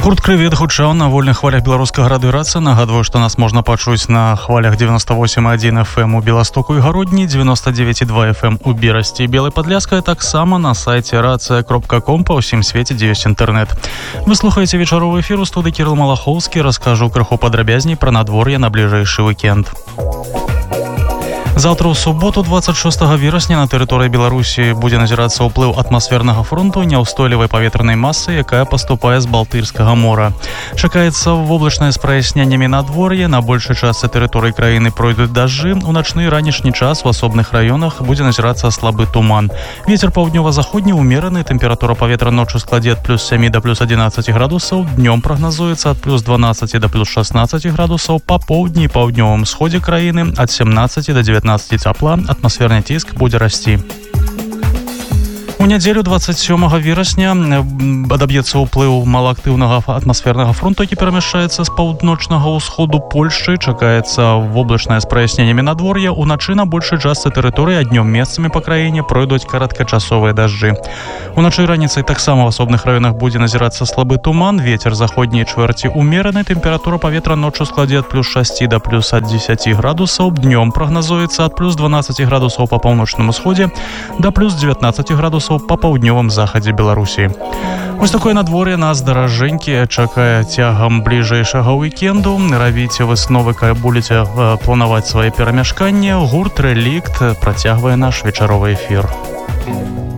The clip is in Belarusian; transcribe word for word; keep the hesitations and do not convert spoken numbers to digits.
Гурт «Крывет» гучаў на вольных хвалях беларускага радыёрацыі. Нагадваю, што нас можна пачуць на хвалях девяносто восемь и один эф эм у Беластоку і Гародні, девяносто девять и два эф эм у Берасці і Белай Падляшскай, таксама на сайце рацыя кропка ком. Па ўсім свеце, дзе ёсць інтэрнэт. Вы слухаеце вечаровы эфір. У студыі Кірыл Малахоўскі. Раскажу крыху падрабязней пра надвор'е на бліжэйшы вікенд. Завтра ў суботу, двадцать шестого верасня, на тэрыторыі Беларусі будзе назірацца ўплыў атмасфернага фронту няўстойлівай паветранай масы, якая паступае з Балтыйскага мора. Чакаецца воблачнае з праясненнямі надвор'е. На большай частцы тэрыторыі краіны пройдуць дажджы. У начны і ранішні час у асобных раёнах будзе назірацца слабы туман. Вецер паўднёва-заходні ўмераны. Тэмпература паветра ноччу складзе ад плюс сямі да плюс адзінаццаці градусаў. Днём прагназуецца ад плюс дванаццаці да плюс шаснаццаці градусаў. Па поўдні і паўднёвым сходзе краіны ад сямнаццаці да дзевятнаццаці цяпла. Атмасферны ціск будзе расці. У нядзелю двадцать сёмага верасня адаб'ецца ўплыў малаактыўнага атмасфернага фронту, які перамяшчаецца з паўночнага ўсходу Польшчы. Чакаецца воблачнае з праясненнямі надвор'я. Уначы на большай частцы тэрыторыі, а днём месцамі па краіне пройдуць кароткачасовыя дажджы. Уначы і раніцай таксама в асобных раёнах будзе назірацца слабы туман. Вецер заходняй чвэрці ўмераны. Тэмпература паветра ноччу складзе ад плюс шасці да плюс дзесяці градусаў. Днём прагназуецца ад плюс дванаццаці градусаў па паўночным усходзе да плюс дзевятнаццаці градусаў па паўднёвым захадзе Беларусі. Вось такое надвор'е нас, даражэнькі, чакае цягам бліжэйшага вікенду. Рабіце высновы, калі будзеце планаваць свае перамяшканні. Гурт «Рэлікт» працягвае наш вечаровы эфір.